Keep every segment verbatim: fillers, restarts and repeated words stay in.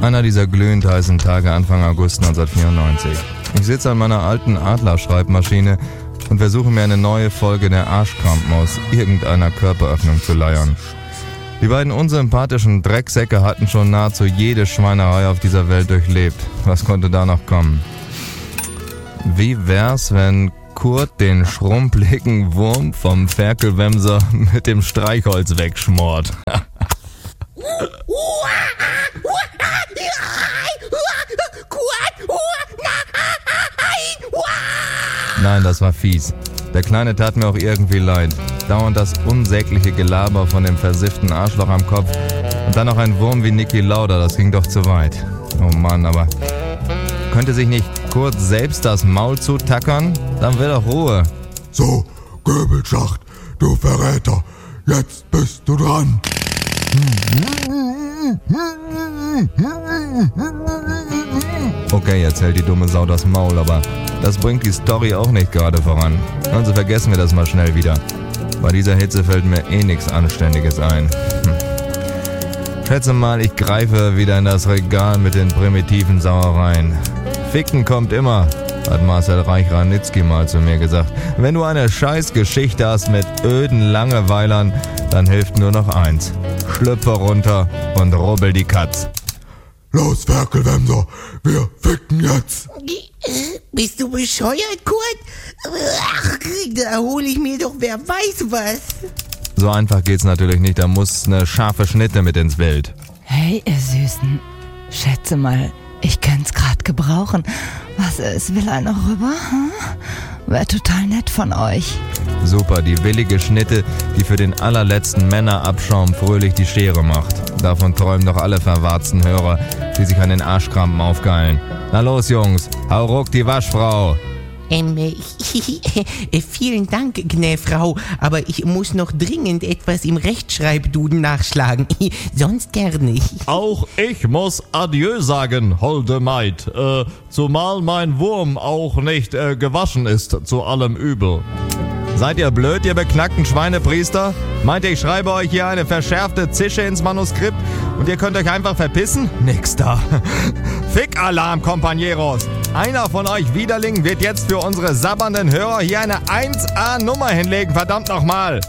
Einer dieser glühend heißen Tage Anfang August neunzehnhundertvierundneunzig. Ich sitze an meiner alten Adler-Schreibmaschine und versuche mir eine neue Folge der Arschkrampen aus irgendeiner Körperöffnung zu leiern. Die beiden unsympathischen Drecksäcke hatten schon nahezu jede Schweinerei auf dieser Welt durchlebt. Was konnte da noch kommen? Wie wär's, wenn Kurt den schrumpeligen Wurm vom Ferkelwemser mit dem Streichholz wegschmort? Nein, das war fies. Der Kleine tat mir auch irgendwie leid. Dauernd das unsägliche Gelaber von dem versifften Arschloch am Kopf und dann noch ein Wurm wie Niki Lauda, das ging doch zu weit. Oh Mann, aber könnte sich nicht Kurt selbst das Maul zutackern? Dann will doch Ruhe. So, Göbelschacht, du Verräter, jetzt bist du dran. Okay, jetzt hält die dumme Sau das Maul, aber das bringt die Story auch nicht gerade voran. Also vergessen wir das mal schnell wieder. Bei dieser Hitze fällt mir eh nichts Anständiges ein. Hm. Schätze mal, ich greife wieder in das Regal mit den primitiven Sauereien. Ficken kommt immer, hat Marcel Reich-Ranitzky mal zu mir gesagt. Wenn du eine Scheißgeschichte hast mit öden Langeweilern, dann hilft nur noch eins. Schlüpfe runter und rubbel die Katz. Los, Ferkelwemser, wir ficken jetzt. Bist du bescheuert, Kurt? Ach, da hol ich mir doch wer weiß was. So einfach geht's natürlich nicht, da muss eine scharfe Schnitte mit ins Bild. Hey, ihr Süßen, schätze mal, ich könnte grad gebrauchen. Was ist, will einer rüber? Hm? Wär total nett von euch. Super, die willige Schnitte, die für den allerletzten Männerabschaum fröhlich die Schere macht. Davon träumen doch alle verwarzten Hörer, die sich an den Arschkrampen aufgeilen. Na los, Jungs, hau ruck die Waschfrau. Ähm, äh, vielen Dank, Gnäfrau, aber ich muss noch dringend etwas im Rechtschreibduden nachschlagen. Sonst gerne. Auch ich muss Adieu sagen, holde Maid, äh, zumal mein Wurm auch nicht äh, gewaschen ist, zu allem Übel. Seid ihr blöd, ihr beknackten Schweinepriester? Meint ihr, ich schreibe euch hier eine verschärfte Zische ins Manuskript und ihr könnt euch einfach verpissen? Nix da. Fick-Alarm, Compañeros. Einer von euch Widerlingen wird jetzt für unsere sabbernden Hörer hier eine eins A-Nummer hinlegen, verdammt nochmal.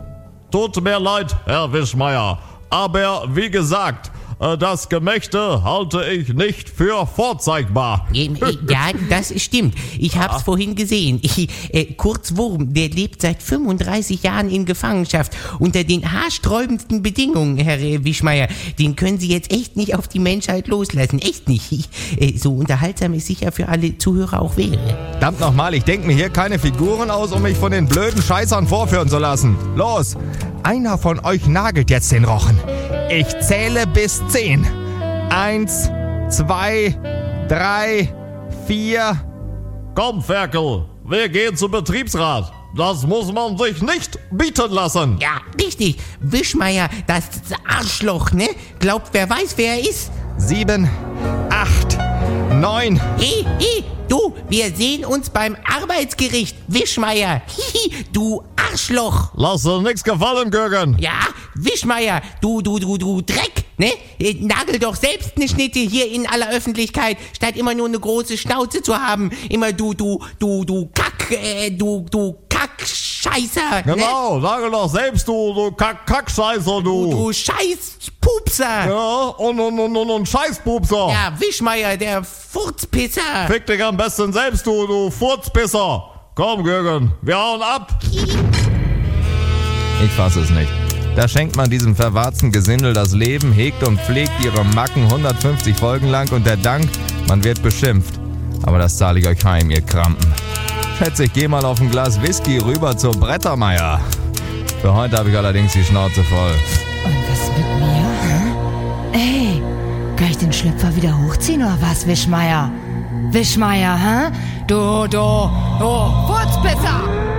Tut mir leid, Herr Wischmeier, aber wie gesagt, das Gemächte halte ich nicht für vorzeigbar. Ja, das stimmt. Ich hab's ja. vorhin gesehen. Ich, äh, Kurt Wurm, der lebt seit fünfunddreißig Jahren in Gefangenschaft unter den haarsträubendsten Bedingungen, Herr äh, Wischmeier. Den können Sie jetzt echt nicht auf die Menschheit loslassen. Echt nicht. Äh, so unterhaltsam es sicher für alle Zuhörer auch wäre. Verdammt nochmal, ich denke mir hier keine Figuren aus, um mich von den blöden Scheißern vorführen zu lassen. Los, einer von euch nagelt jetzt den Rochen. Ich zähle bis zehn. Eins, zwei, drei, vier. Komm, Ferkel, wir gehen zum Betriebsrat. Das muss man sich nicht bieten lassen. Ja, richtig. Wischmeier, das Arschloch, ne? Glaubt, wer weiß, wer er ist. Sieben, acht, neun. Hey, hey, du, wir sehen uns beim Arbeitsgericht, Wischmeier. Hihi, du Arschloch. Lass dir nix gefallen, Gürgen. Ja, Wischmeier, du, du, du, du Dreck, ne? Nagel doch selbst eine Schnitte hier in aller Öffentlichkeit, statt immer nur eine große Schnauze zu haben. Immer du, du, du, du Kack, äh, du, du Kackscheißer. Genau, ne? Nagel doch selbst, du, du Kack, Kackscheißer, du. Du, du Scheißpupser. Ja, und, und, und, und, und Scheißpupser. Ja, Wischmeier, der Furzpisser. Fick dich am besten selbst, du, du Furzpisser. Komm, Gürgen, wir hauen ab. Ich fasse es nicht. Da schenkt man diesem verwarzten Gesindel das Leben, hegt und pflegt ihre Macken hundertfünfzig Folgen lang und der Dank, man wird beschimpft. Aber das zahle ich euch heim, ihr Krampen. Schätze, ich geh mal auf ein Glas Whisky rüber zur Brettermeier. Für heute habe ich allerdings die Schnauze voll. Und was mit mir? Hä? Ey, kann ich den Schlüpfer wieder hochziehen oder was, Wischmeier? Wischmeier, hä? Du, du, du, Furzpisser!